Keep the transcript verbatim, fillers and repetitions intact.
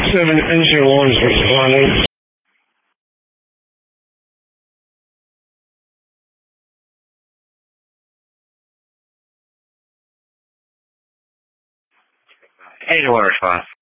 seven engine one is responding. Eight to one response.